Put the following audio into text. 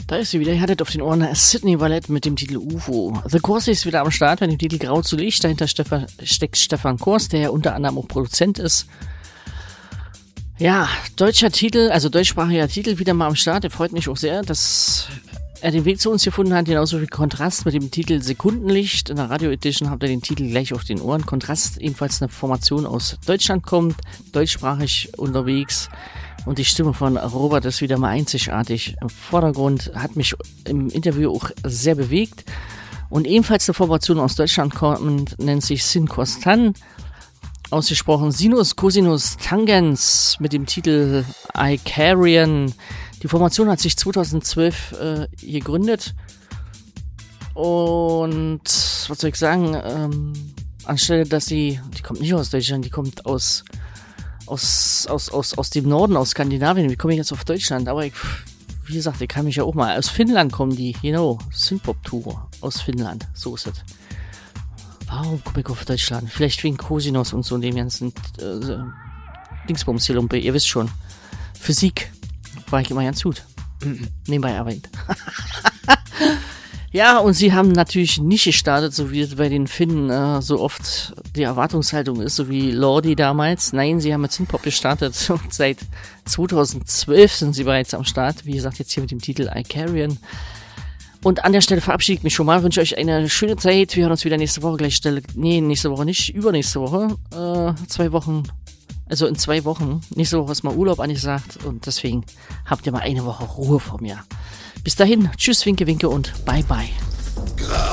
Da ist sie wieder. Ihr hattet auf den Ohren Sydney Valette mit dem Titel UFO. The Corsi ist wieder am Start mit dem Titel Grau zu Licht. Dahinter steckt Stefan Kors, der ja unter anderem auch Produzent ist. Ja, deutscher Titel, also deutschsprachiger Titel wieder mal am Start. Der freut mich auch sehr, dass er den Weg zu uns gefunden hat. Genauso wie Kontrast mit dem Titel Sekundenlicht. In der Radio Edition habt ihr den Titel gleich auf den Ohren. Kontrast ebenfalls eine Formation aus Deutschland kommt, deutschsprachig unterwegs. Und die Stimme von Robert ist wieder mal einzigartig im Vordergrund, hat mich im Interview auch sehr bewegt. Und ebenfalls eine Formation aus Deutschland kommt, nennt sich Sin Kostan, ausgesprochen Sinus Cosinus Tangens mit dem Titel Icarian. Die Formation hat sich 2012 gegründet. Und was soll ich sagen, anstelle, dass die kommt nicht aus Deutschland, die kommt aus dem Norden, aus Skandinavien. Wie komme ich jetzt auf Deutschland? Aber wie gesagt, ich kann mich ja auch mal. Aus Finnland kommen die, Synthpop-Tour aus Finnland. So ist es. Warum komme ich auf Deutschland? Vielleicht wegen Cosinus und so dem ganzen Dingsbums hier, Lumpe. Ihr wisst schon. Physik war ich immer ganz gut. Nebenbei erwähnt. Ja, und sie haben natürlich nicht gestartet, so wie es bei den Finnen so oft die Erwartungshaltung ist, so wie Lordi damals. Nein, sie haben mit Synthpop gestartet und seit 2012 sind sie bereits am Start. Wie gesagt, jetzt hier mit dem Titel Icarian. Und an der Stelle verabschiede ich mich schon mal, wünsche euch eine schöne Zeit. Wir hören uns wieder nächste Woche gleich. Nächste Woche nicht, übernächste Woche. 2 Wochen, also in 2 Wochen. Nächste Woche ist mal Urlaub angesagt und deswegen habt ihr mal eine Woche Ruhe vor mir. Bis dahin, tschüss, winke, winke und bye, bye.